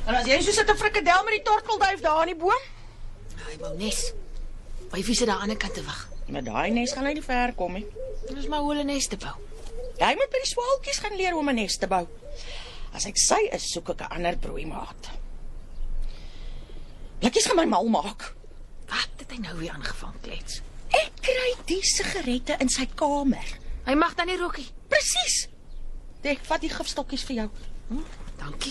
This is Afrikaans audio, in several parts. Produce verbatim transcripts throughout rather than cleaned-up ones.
En as jy so sit 'n frikadel met die tortelduif daar aan die boom? Hy wou nes. Wyfie sit daar aan die ander kant te wag. Met daai nes gaan hy nie ver kom nie. Dis maar hoe hulle nes te bou. Hy moet by die swaalkies gaan leer hoe om 'n nes te bou. As ek sy is, soek ek 'n ander broeimaat. Blikkies gaan my mal maak. Wat het hy nou weer aangevang, klets? Ek kry die sigarette in sy kamer. Hy mag dan nie rookie. Presies. Ek vat die gifstokkies vir jou. Hm, dankie.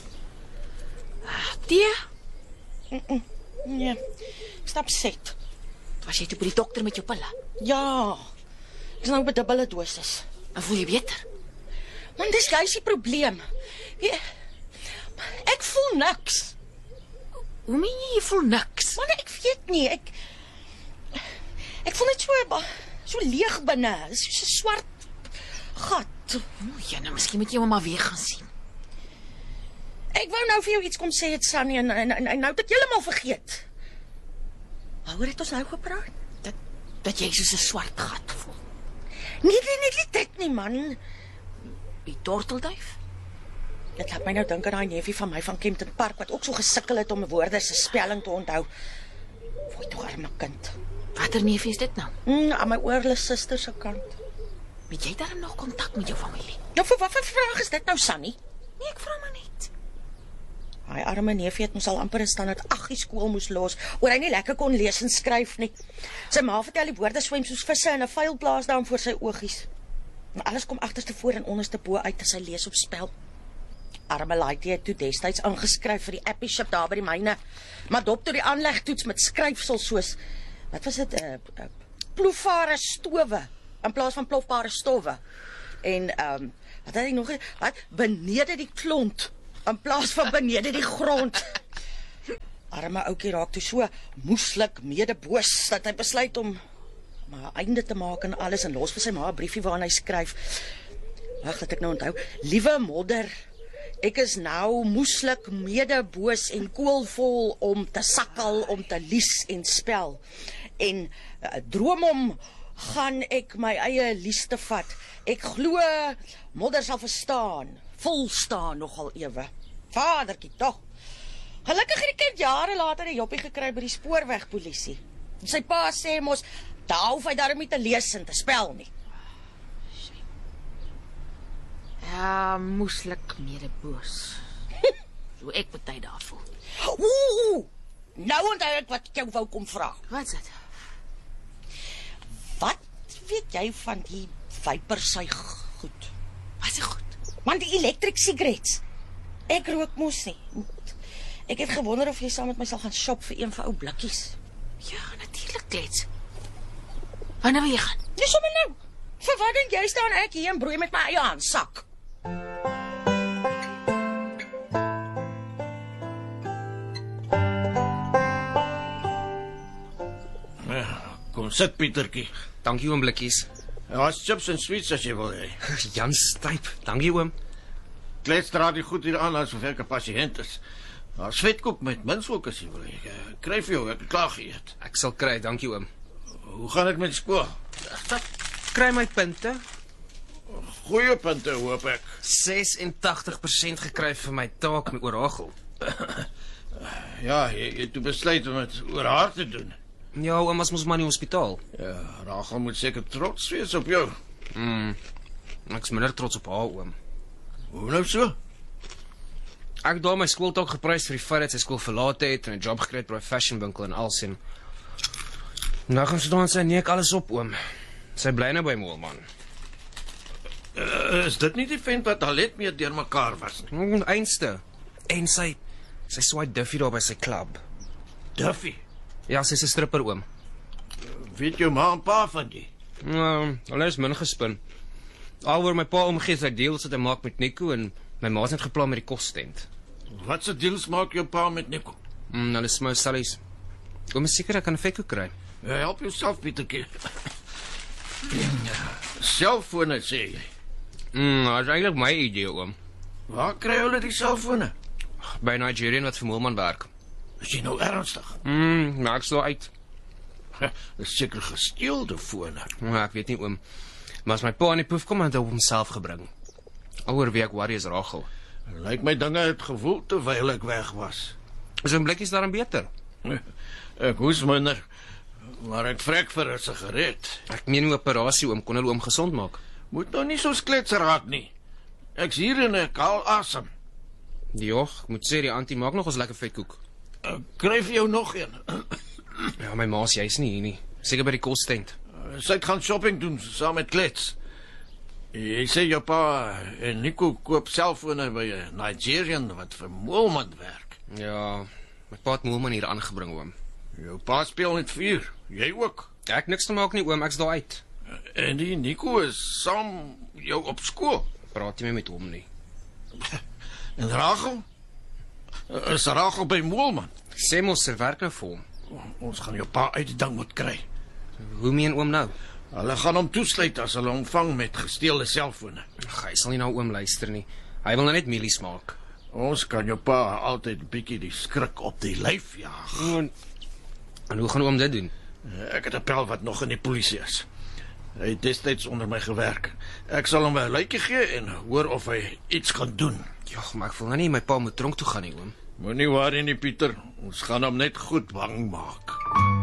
Uh, tee? Mm -mm. Nee, ek stap set. Was jy toe by die dokter met jou pille? Ja, ek is nou op 'n dubbele dosis. En voel jy beter? Man, dis juist die probleem. Ja, ek voel niks. Hoe meen jy, jy voel niks? Man, ek weet nie, ek... Ek voel net so, so leeg binne, so 'n swart gat. O, ja, nou, miskien moet jy hom maar weer gaan sien. Ek wou nou vir jou iets kom sê, het Sunny, en, en, en, en nou het ek heeltemal vergeet. Waaroor het ons nou gepraat? Dat, dat jy soos 'n swart gat voel. Nee, nee, nee, nie dit nie, man. Die tortelduif? Dit laat my nou dink aan daai neefie van my van Kempton Park, wat ook so gesukkel het om woorde se spelling te onthou. Fooi toe, arme kind. Watter neefie is dit nou? Mm, aan my oorle suster se kant. Het jy daarom nog kontak met jou familie? Nou, vir wat vir vraag is dit nou, Sunny? Nee, ek vra maar net. Hy arme neefie het mos al amper in standaard agt die skool moes los, oor hy nie lekker kon lees en skryf nie. Sy ma vertel die woorde swem soos visse in 'n vuil plaas daar voor sy oogies. En alles kom agterste voor en onderste bo uit as hy lees op spel. Arme Laitie het toe destyds ingeskryf vir die appyship daar by die myne, maar dop toe die aanlegtoets met skryfsel soos, wat was dit, uh, uh, ploefbare stowe, in plaas van plofbare stowwe. En, um, wat het hy nog, wat, benede die klont, in plaas van benede die grond. Arme oukie raak toe so moeslik medeboos, dat hy besluit om maar 'n einde te maak en alles, en los vir sy ma 'n briefie waarin hy skryf. Wag, dat ek nou onthou. Liewe modder, ek is nou moeslik medeboos en koolvol om te sakkel, om te lies en spel. En uh, droom om gaan ek my eie lies te vat. Ek glo modder sal verstaan, volstaan nogal ewe. Vadertjie tog. Gelukkig het die kind jare later 'n joppie gekry by die spoorwegpolisie. Sy pa sê mos, daar hoef hy daarom nie te lees en te spel nie. Ja, moeslik medeboos. So ek party daar voel. Oeh, nou onthou ek wat ek jou wou kom vra. Wat is dit? Wat weet jy van die vypersuig goed? Wat is goed? Man, die electric cigarettes. Ek rook mos nie. Ek het gewonder of jy saam met my sal gaan shop vir een van ou blikkies. Ja, natuurlik, klets. Wanneer wil jy gaan? Nee, sommer nou. Vir wat dink jy staan ek hier en broei met my eie handsak? Kom sit, Pietertjie. Dankie oom Blikkies. Daar's chips en sweets as jy wil hê. Jan Styp, dankie oom. Klets dra die goed hier aan asof ek 'n pasiënt is. Daar's vetkoek met minsook as jy wil hê. Ek kry vir jou, ek het klaar geëet. Ek sal kry, dankie oom. Hoe gaan dit met skool? Kry my punte. Goeie punte, hoop ek. ses en tagtig persent gekry vir my taak met oor Rachel. Ja, jy, jy het toe besluit om dit oor haar te doen. Ja, oom was mos maar in die hospitaal. Ja, Rachel moet seker trots wees op jou. Mm, ek is minder trots op haar, oom. Hoe nou so? Ek het daar my skooltaak geprys vir die feit dat sy skool verlaat het en 'n job gekry het by 'n fashionwinkel in Alsien. Nou gaan sy dan sy neek alles op, oom. Sy bly nou by Moelman. Uh, is dit nie die vent wat al net meer deur mekaar was nie? Mm, Einste. En sy, sy swaai Duffy daar by sy klub. Duffy? Ja, sy is 'n stripper, oom. Weet jou ma en pa van die? Nou, hulle is min gespin. Alhoewel my pa omgee sy deals wat hy maak met Nico en my ma's net geplan met die kostent. Wat se deals maak jou pa met Nico? Mm, hulle smou sallies. Oom is seker ek kan 'n fekko kry. Ja, help jouself, Pietertjie. Selfone, sê jy? Mm, dat is eintlik my idee, oom. Waar kry hulle die selfone? By 'n Nigerian wat vir Moelman werk. Is jy nou ernstig? Mm, maak so uit. Dit is seker gesteelde fone. Ja, ek weet nie, oom. Maar as my pa aan die proef kom, dan het hy op homself gebring. Alhoor wie ek worry is Rachel. Lyk my dinge het gewoel terwyl ek weg was. Is 'n blikkies daarin beter? Ek hoes minder, maar ek vrek vir 'n sigaret. Ek meen 'n operasie oom kon hulle oom gesond maak. Moet nou nie so sklets raak nie. Ek's hier en ek haal asem. Ja, ek moet sê die auntie maak nog ons lekker vetkoek. Ek kry vir jou nog een. Ja, my ma's jy's nie hier nie. Seker by die kostent. Sy het gaan shopping doen saam met Klets. Jy sê jou pa en Nico koop selfone by 'n Nigerian wat vir Moelman werk. Ja, my pa het Moelman hier aangebring oom. Jou pa speel met vuur, jy ook. Ek niks te maak nie oom, ek's daar uit. En die Nico is saam jou op skool. Praat jy my met hom nie. En Rachel? Is Rachel by Moelman? Sê mos sy werk nou vir hom. Ons gaan jou pa uit die ding moet kry. Hoe meen oom nou? Hulle gaan hom toesluit as hulle hom vang met gesteelde selfone. Ag, hy sal nie nou oom luister nie. Hy wil nou net mielies maak. Ons kan jou pa altyd bietjie die skrik op die lyf jaag. En, en hoe gaan oom dit doen? Ek het 'n pel wat nog in die polisie is. Hy het destyds onder my gewerk. Ek sal hom 'n luitjie gee en hoor of hy iets gaan doen. Ja, maar ek wil nou nie my pa moet tronk toe gaan nie oom. Moenie worry nie, Pieter. Ons gaan hom net goed bang maak.